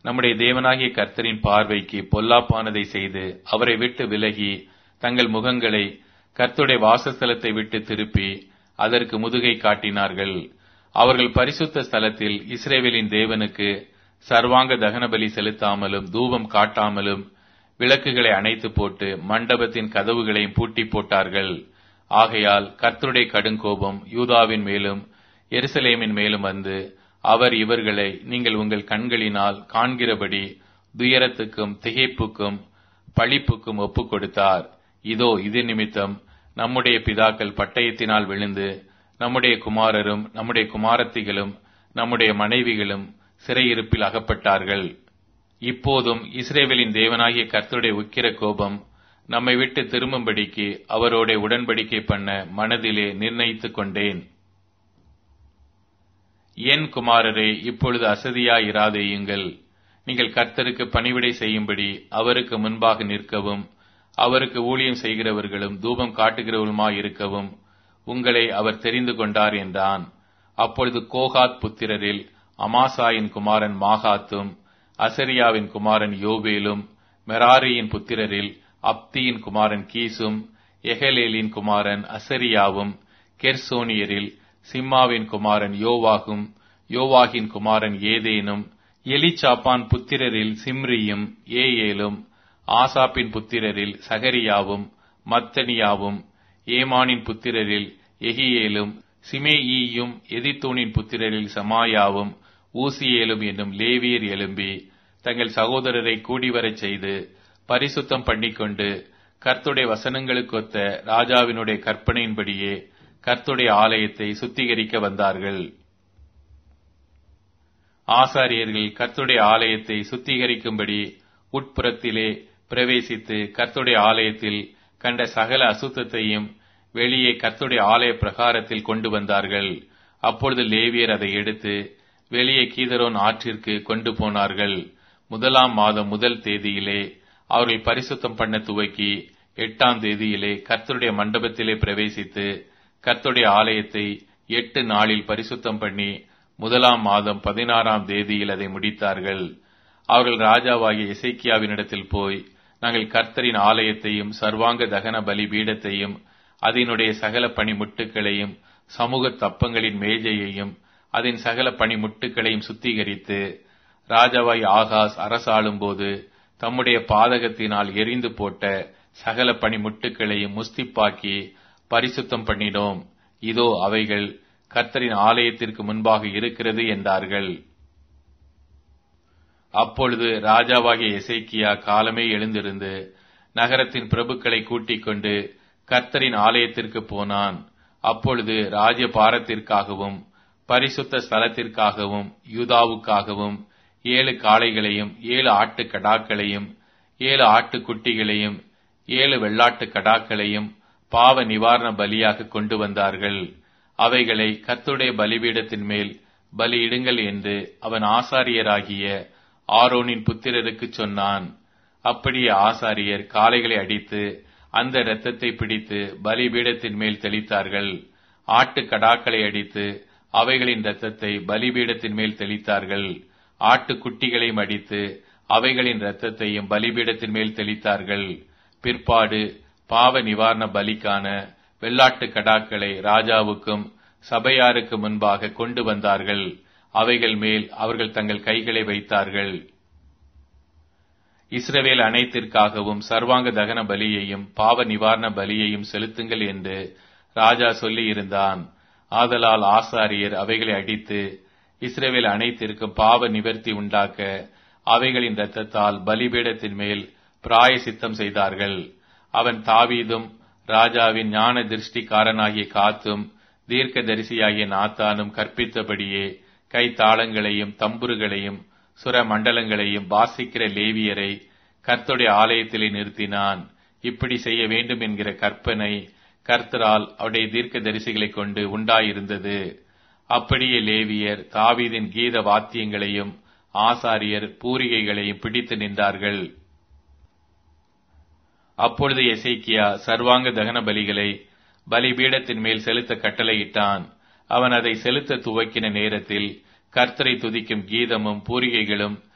நம்முடைய தேவனாகிய கர்த்தரின் பார்வைக்கு பொல்லாப்பானதை செய்து அவரை விட்டு விலகி தங்கள் முகங்களை கர்த்தருடைய வாசஸ்தலத்தை விட்டு திருப்பி அதற்கு முதுகை காட்டினார்கள். அவர்கள் பரிசுத்த ஸ்தலத்தில் இஸ்ரவேலின் தேவனுக்கு சர்வாங்க தகன பலி செலுத்தாமலும் தூபம் காட்டாமலும் விளக்குகளை அணைத்து போட்டு மண்டபத்தின் கதவுகளையும் பூட்டி போட்டார்கள். ஆகையால் கர்த்தருடைய கடுங்கோபம் யூதாவின் மேலும் எருசலேமின் மேலும் வந்து அவர் இவர்களை நீங்கள் உங்கள் கண்களினால் காண்கிறபடி துயரத்துக்கும் திகைப்புக்கும் பழிப்புக்கும் ஒப்புக் கொடுத்தார். இதோ இது நிமித்தம் நம்முடைய பிதாக்கள் பட்டயத்தினால் விழுந்து நம்முடைய குமாரரும் நம்முடைய குமாரத்திகளும் நம்முடைய மனைவிகளும் சிறையிருப்பில் அகப்பட்டார்கள். இப்போதும் இஸ்ரவேலின் தேவனாகிய கர்த்தருடைய உக்கிர கோபம் நம்மை விட்டு திரும்பும்படிக்கு அவரோட உடன்படிக்கை பண்ண மனதிலே நிர்ணயித்துக் கொண்டேன். என் குமாரரே, இப்பொழுது அசதியாயிராதேயுங்கள். நீங்கள் கர்த்தருக்கு பணிவிடை செய்யும்படி அவருக்கு முன்பாக நிற்கவும் அவருக்கு ஊழியம் செய்கிறவர்களும் தூபம் காட்டுகிறவருமாயிருக்கவும் உங்களை அவர் தெரிந்து கொண்டார் என்றான். அப்பொழுது கோகாத் புத்திரரில் அமாசாயின் குமாரன் மாகாத்தும் அசரியாவின் குமாரன் யோவேலும் மெராரியின் புத்திரரில் அப்தியின் குமாரன் கீசும் எஹலேலின் குமாரன் அசரியாவும் கெர்சோனியரில் சிம்மாவின் குமாரன் யோவாகும் யோவாகின் குமாரன் ஏதேனும் எலிச்சாப்பான் புத்திரரில் சிம்ரியும் ஏஏலும் ஆசாப்பின் புத்திரரில் சகரியாவும் மத்தனியாவும் ஏமானின் புத்திரரில் எகியேலும் சிமேயியும் எதித்தூனின் புத்திரரில் சமாயாவும் ஊசியேலும் என்னும் லேவியர் எழும்பி தங்கள் சகோதரரை கூடிவரச் செய்து பரிசுத்தம் பண்ணிக்கொண்டு கர்த்தருடைய வசனங்களுக்கொத்த ராஜாவினுடைய கற்பனையின்படியே கர்த்தருடைய ஆலயத்தை சுத்திகரிக்க வந்தார்கள். ஆசாரியர்கள் கர்த்தருடைய ஆலயத்தை சுத்திகரிக்கும்படி உட்புறத்திலே பிரவேசித்து கர்த்தருடைய ஆலயத்தில் கண்ட சகல அசுத்தத்தையும் வெளியே கர்த்தருடைய ஆலய பிரகாரத்தில் கொண்டு வந்தார்கள். அப்பொழுது லேவியர் அதை எடுத்து வெளியே கீதரோன் ஆற்றிற்கு கொண்டு போனார்கள். 1 மாதம் 1 தேதியிலே அவர்கள் பரிசுத்தம் பண்ண துவக்கி 8 தேதியிலே கர்த்தருடைய மண்டபத்திலே பிரவேசித்து கர்த்தருடைய ஆலயத்தை 8 நாளில் பரிசுத்தம் பண்ணி 1 மாதம் 16 தேதியில் அதை முடித்தார்கள். அவர்கள் ராஜாவாகிய எசேக்கியாவினிடத்தில் போய், நாங்கள் கர்த்தரின் ஆலயத்தையும் சர்வாங்க தகன பலி பீடத்தையும் அதனுடைய சகல பணிமுட்டுகளையும் சமூக தப்பங்களின் மேஜையையும் அதன் சகல பணிமுட்டுகளையும் சுத்திகரித்து ராஜாவாய் ஆகாஸ் அரசாளும் போது தம்முடைய பாதகத்தினால் எரிந்து போட்ட சகல பணிமுட்டுகளையும் முஸ்திப்பாக்கி பரிசுத்தம் பண்ணினோம். இதோ அவைகள் கர்த்தரின் ஆலயத்திற்கு முன்பாக இருக்கிறது என்றார்கள். அப்பொழுது ராஜாவாகிய எசேக்கியா காலமே எழுந்திருந்து நகரத்தின் பிரபுக்களை கூட்டிக் கொண்டு கர்த்தரின் ஆலயத்திற்கு போனான். அப்பொழுது ராஜ்யபாரத்திற்காகவும் பரிசுத்த ஸ்தலத்திற்காகவும் யூதாவுக்காகவும் 7 காளைகளையும் 7 ஆட்டுக்கடாக்களையும் 7 ஆட்டுக்குட்டிகளையும் 7 வெள்ளாட்டு கடாக்களையும் பாவ நிவாரண பலியாக கொண்டு வந்தார்கள். அவைகளை கர்த்தருடைய பலிபீடத்தின் மேல் பலியிடுங்கள் என்று அவன் ஆசாரியராகிய ஆரோனின் புத்திரருக்கு சொன்னான். அப்படியே ஆசாரியர் காளைகளை அடித்து அந்த இரத்தத்தை பிடித்து பலிபீடத்தின் மேல் தெளித்தார்கள். ஆட்டுக்கடாக்களை அடித்து அவைகளின் இரத்தத்தை பலிபீடத்தின் மேல் தெளித்தார்கள். ஆட்டுக்குட்டிகளையும் அடித்து அவைகளின் இரத்தத்தையும் பலிபீடத்தின் மேல் தெளித்தார்கள். பிற்பாடு பாவ நிவாரண பலிக்கான வெள்ளாட்டு கடாக்களை ராஜாவுக்கும் சபையாருக்கு முன்பாக கொண்டு வந்தார்கள். அவைகள் மேல் அவர்கள் தங்கள் கைகளை வைத்தார்கள். இஸ்ரவேல் அனைத்திற்காகவும் சர்வாங்க தகன பலியையும் பாவ நிவாரண பலியையும் செலுத்துங்கள் என்று ராஜா சொல்லி இருந்தான். ஆதலால் ஆசாரியர் அவைகளை அடித்து இஸ்ரவேல் அனைத்திற்கும் பாவ நிவர்த்தி உண்டாக்க அவைகளின் இரத்தத்தால் பலிபீடத்தின் மேல் பிராயசித்தம் செய்தார்கள். அவன் தாவீதும் ராஜாவின் ஞான திருஷ்டிக்காரனாகிய காத்தும் தீர்க்க தரிசியாகிய நாத்தானும் கற்பித்தபடியே கைத்தாளங்களையும் தம்புருகளையும் சுர மண்டலங்களையும் வாசிக்கிற லேவியரை கர்த்தருடைய ஆலயத்திலே நிறுத்தினான். இப்படி செய்ய வேண்டும் என்கிற கற்பனை கர்த்தரால் அவருடைய தீர்க்க தரிசிகளை கொண்டு உண்டாயிருந்தது. அப்படியே லேவியர் தாவீதின் கீத வாத்தியங்களையும் ஆசாரியர் பூரிகைகளையும் பிடித்து நின்றார்கள். அப்பொழுது எசேக்கியா சர்வாங்க தகன பலிகளை பலிபீடத்தின் மேல் செலுத்த கட்டளையிட்டான். அவன் அதை செலுத்த துவக்கின நேரத்தில் கர்த்தரை துதிக்கும் கீதமும் பூரிகைகளும்